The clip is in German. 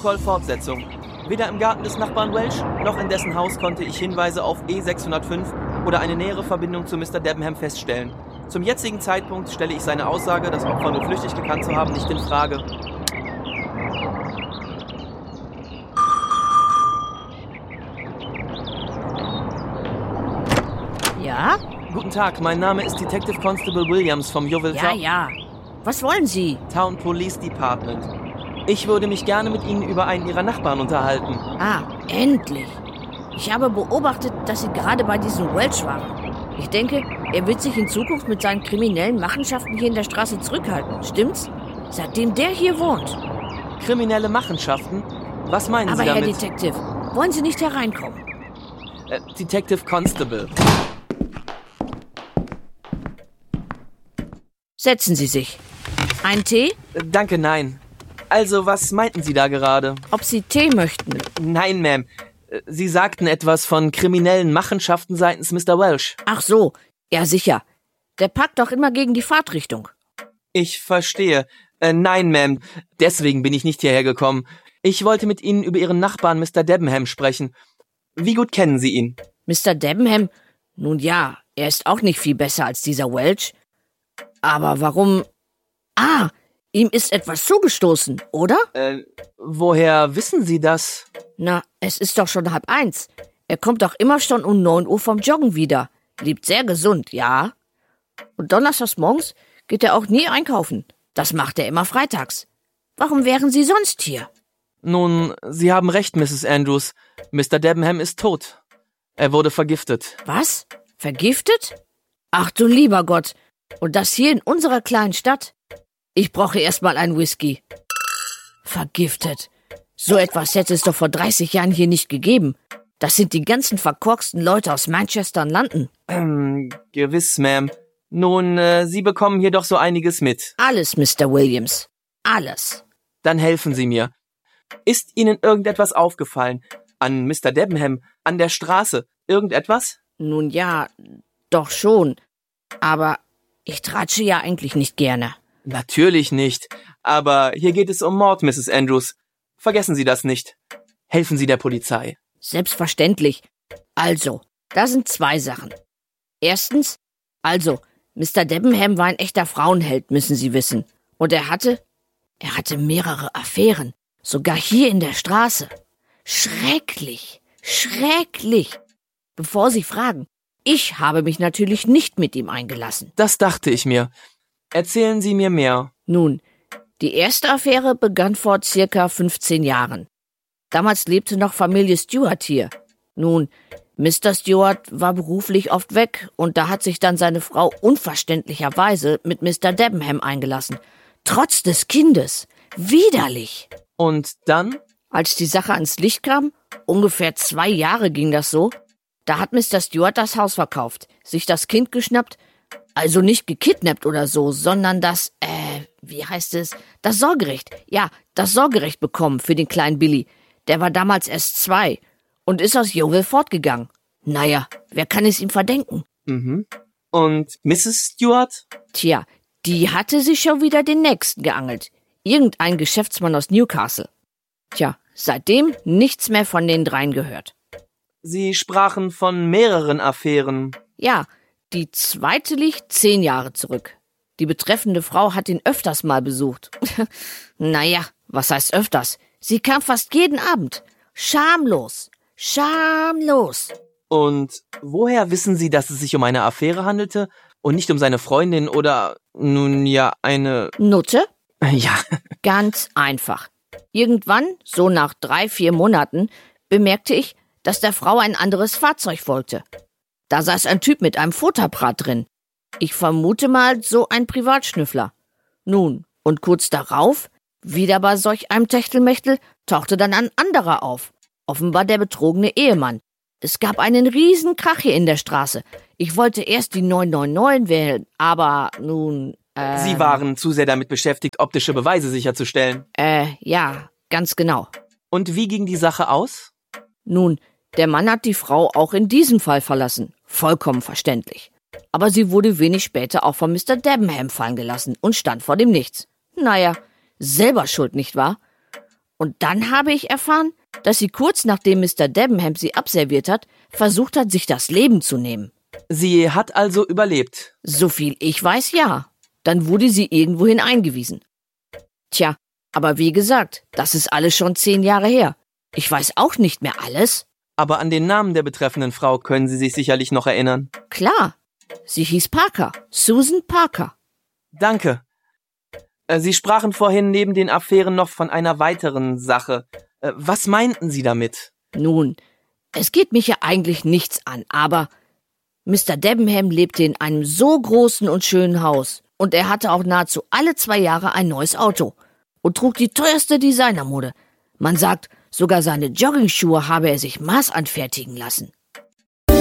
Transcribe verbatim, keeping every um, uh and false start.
Protokoll Fortsetzung. Weder im Garten des Nachbarn Welsh, noch in dessen Haus konnte ich Hinweise auf E sechshundertfünf oder eine nähere Verbindung zu Mister Debenham feststellen. Zum jetzigen Zeitpunkt stelle ich seine Aussage, das Opfer nur flüchtig gekannt zu haben, nicht in Frage. Ja? Guten Tag, mein Name ist Detective Constable Williams vom Yeovil Ja, ja. Was wollen Sie? Town Police Department. Ich würde mich gerne mit Ihnen über einen Ihrer Nachbarn unterhalten. Ah, endlich. Ich habe beobachtet, dass Sie gerade bei diesem Welch waren. Ich denke, er wird sich in Zukunft mit seinen kriminellen Machenschaften hier in der Straße zurückhalten. Stimmt's? Seitdem der hier wohnt. Kriminelle Machenschaften? Was meinen Aber Sie damit? Herr Detective, wollen Sie nicht hereinkommen? Äh, Detective Constable. Setzen Sie sich. Ein Tee? Äh, danke, nein. Also, was meinten Sie da gerade? Ob Sie Tee möchten? Nein, Ma'am. Äh, Sie sagten etwas von kriminellen Machenschaften seitens Mister Welsh. Ach so, ja sicher. Der parkt doch immer gegen die Fahrtrichtung. Ich verstehe. Äh, nein, Ma'am. Deswegen bin ich nicht hierher gekommen. Ich wollte mit Ihnen über Ihren Nachbarn Mister Debenham sprechen. Wie gut kennen Sie ihn? Mister Debenham? Nun ja, er ist auch nicht viel besser als dieser Welch. Aber warum... Ah, ihm ist etwas zugestoßen, oder? Äh, woher wissen Sie das? Na, es ist doch schon halb eins. Er kommt doch immer schon um neun Uhr vom Joggen wieder. Lebt sehr gesund, ja. Und donnerstags morgens geht er auch nie einkaufen. Das macht er immer freitags. Warum wären Sie sonst hier? Nun, Sie haben recht, Misses Andrews. Mister Debenham ist tot. Er wurde vergiftet. Was? Vergiftet? Ach du lieber Gott. Und das hier in unserer kleinen Stadt? Ich brauche erstmal einen Whisky. Vergiftet. So etwas hätte es doch vor dreißig Jahren hier nicht gegeben. Das sind die ganzen verkorksten Leute aus Manchester und London. Ähm, gewiss, Ma'am. Nun, äh, Sie bekommen hier doch so einiges mit. Alles, Mister Williams. Alles. Dann helfen Sie mir. Ist Ihnen irgendetwas aufgefallen? An Mister Debenham? An der Straße? Irgendetwas? Nun ja, doch schon. Aber ich tratsche ja eigentlich nicht gerne. Natürlich nicht. Aber hier geht es um Mord, Misses Andrews. Vergessen Sie das nicht. Helfen Sie der Polizei. Selbstverständlich. Also, da sind zwei Sachen. Erstens, also, Mister Debenham war ein echter Frauenheld, müssen Sie wissen. Und er hatte, er hatte mehrere Affären. Sogar hier in der Straße. Schrecklich. Schrecklich. Bevor Sie fragen, ich habe mich natürlich nicht mit ihm eingelassen. Das dachte ich mir. Erzählen Sie mir mehr. Nun, die erste Affäre begann vor circa fünfzehn Jahren. Damals lebte noch Familie Stewart hier. Nun, Mister Stewart war beruflich oft weg und da hat sich dann seine Frau unverständlicherweise mit Mister Debenham eingelassen. Trotz des Kindes. Widerlich. Und dann? Als die Sache ans Licht kam, ungefähr zwei Jahre ging das so, da hat Mister Stewart das Haus verkauft, sich das Kind geschnappt, also nicht gekidnappt oder so, sondern das, äh, wie heißt es, das Sorgerecht. Ja, das Sorgerecht bekommen für den kleinen Billy. Der war damals erst zwei und ist aus Yeovil fortgegangen. Naja, wer kann es ihm verdenken? Mhm. Und Misses Stewart? Tja, die hatte sich schon wieder den Nächsten geangelt. Irgendein Geschäftsmann aus Newcastle. Tja, seitdem nichts mehr von den dreien gehört. Sie sprachen von mehreren Affären. Ja, die zweite liegt zehn Jahre zurück. Die betreffende Frau hat ihn öfters mal besucht. Naja, was heißt öfters? Sie kam fast jeden Abend. Schamlos. Schamlos. Und woher wissen Sie, dass es sich um eine Affäre handelte und nicht um seine Freundin oder, nun ja, eine... Nutte? Ja. Ganz einfach. Irgendwann, so nach drei, vier Monaten, bemerkte ich, dass der Frau ein anderes Fahrzeug folgte. Da saß ein Typ mit einem Futterapparat drin. Ich vermute mal so ein Privatschnüffler. Nun, und kurz darauf, wieder bei solch einem Techtelmechtel, tauchte dann ein anderer auf. Offenbar der betrogene Ehemann. Es gab einen riesen Krach hier in der Straße. Ich wollte erst die neun neun neun wählen, aber nun... Äh, Sie waren zu sehr damit beschäftigt, optische Beweise sicherzustellen. Äh, ja, ganz genau. Und wie ging die Sache aus? Nun, der Mann hat die Frau auch in diesem Fall verlassen. Vollkommen verständlich. Aber sie wurde wenig später auch von Mister Debenham fallen gelassen und stand vor dem Nichts. Naja, selber schuld, nicht wahr? Und dann habe ich erfahren, dass sie kurz nachdem Mister Debenham sie abserviert hat, versucht hat, sich das Leben zu nehmen. Sie hat also überlebt. Soviel ich weiß, ja. Dann wurde sie irgendwohin eingewiesen. Tja, aber wie gesagt, das ist alles schon zehn Jahre her. Ich weiß auch nicht mehr alles. Aber an den Namen der betreffenden Frau können Sie sich sicherlich noch erinnern. Klar, sie hieß Parker, Susan Parker. Danke. Äh, Sie sprachen vorhin neben den Affären noch von einer weiteren Sache. Äh, was meinten Sie damit? Nun, es geht mich ja eigentlich nichts an, aber Mister Debenham lebte in einem so großen und schönen Haus und er hatte auch nahezu alle zwei Jahre ein neues Auto und trug die teuerste Designermode. Man sagt, sogar seine Joggingschuhe habe er sich maßanfertigen lassen.